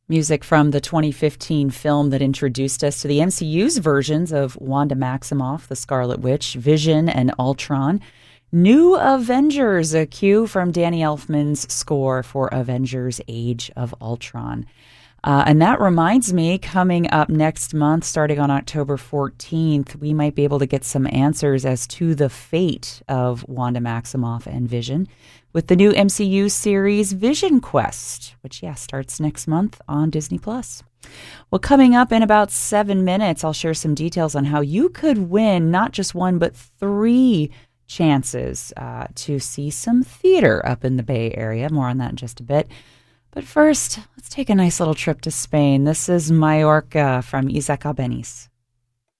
Music from the 2015 film that introduced us to the MCU's versions of Wanda Maximoff, the Scarlet Witch, Vision, and Ultron. New Avengers, a cue from Danny Elfman's score for Avengers Age of Ultron. And that reminds me, coming up next month, starting on October 14th, we might be able to get some answers as to the fate of Wanda Maximoff and Vision with the new MCU series Vision Quest, which, starts next month on Disney+. Well, coming up in about 7 minutes, I'll share some details on how you could win not just one, but 3 chances to see some theater up in the Bay Area. More on that in just a bit. But first, let's take a nice little trip to Spain. This is Mallorca from Isaac Albeniz.